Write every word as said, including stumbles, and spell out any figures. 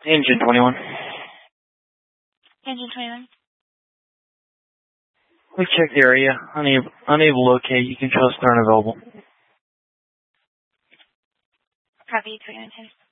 Engine twenty-one. Engine twenty-one. We checked the area. Unable, unable to locate. You can show us they're unavailable. Copy, twenty-one ten.